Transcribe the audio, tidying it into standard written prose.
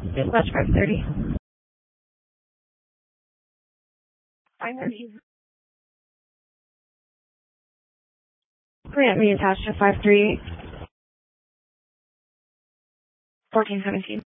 Dispatch 530. 530. Grant me attached to 538. 1417.